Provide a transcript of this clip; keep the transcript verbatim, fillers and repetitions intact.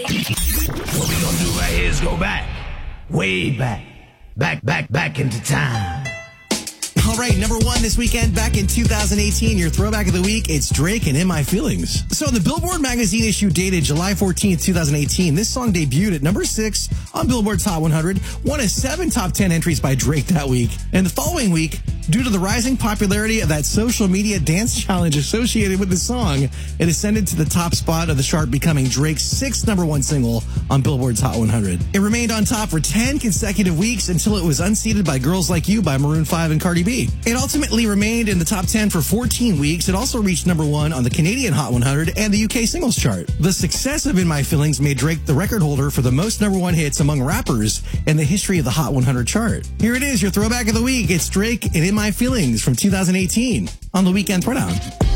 What we gonna do right here is go back, way back, back, back, back into time. All right, number one this weekend, back in two thousand eighteen, your throwback of the week, it's Drake and In My Feelings. So in the Billboard magazine issue dated July fourteenth, twenty eighteen, this song debuted at number six on Billboard's Hot one hundred, won a seven top ten entries by Drake that week. And the following week, due to the rising popularity of that social media dance challenge associated with the song, it ascended to the top spot of the chart, becoming Drake's sixth number one single on Billboard's Hot one hundred. It remained on top for ten consecutive weeks until it was unseated by Girls Like You by Maroon five and Cardi B. It ultimately remained in the top ten for fourteen weeks. It also reached number one on the Canadian Hot one hundred and the U K singles chart. The success of In My Feelings made Drake the record holder for the most number one hits among rappers in the history of the Hot one hundred chart. Here it is, your throwback of the week. It's Drake and In My Feelings from two thousand eighteen on the Weekend Throwdown.